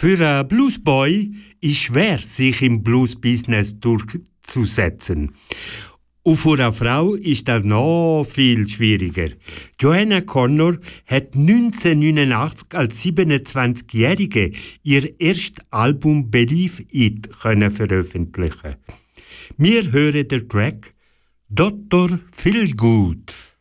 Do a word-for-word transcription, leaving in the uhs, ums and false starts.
Für einen Bluesboy ist schwer, sich im Blues-Business durchzusetzen. Und für eine Frau ist das noch viel schwieriger. Joanna Connor hat neunzehnhundertneunundachtzig als siebenundzwanzigjährige ihr erstes Album «Believe It» können veröffentlichen. Wir hören den Track «Doktor Feelgood».